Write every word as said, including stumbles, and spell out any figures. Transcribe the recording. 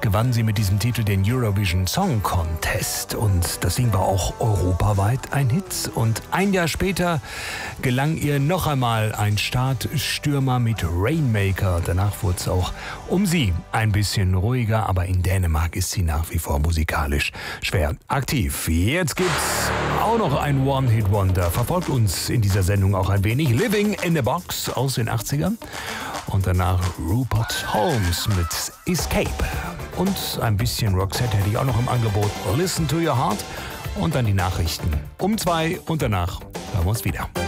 gewann sie mit diesem Titel den Eurovision Song Contest und das Ding war auch europaweit ein Hit. Und ein Jahr später gelang ihr noch einmal ein Startstürmer mit Rainmaker. Danach wurde es auch um sie ein bisschen ruhiger, aber in Dänemark ist sie nach wie vor musikalisch schwer aktiv. Jetzt gibt's auch noch ein One-Hit-Wonder. Verfolgt uns in dieser Sendung auch ein wenig. Living in the Box aus den achtzigern. Und danach Rupert Holmes mit Escape. Und ein bisschen Roxette hätte ich auch noch im Angebot. Listen to your heart. Und dann die Nachrichten um zwei und danach hören wir uns wieder.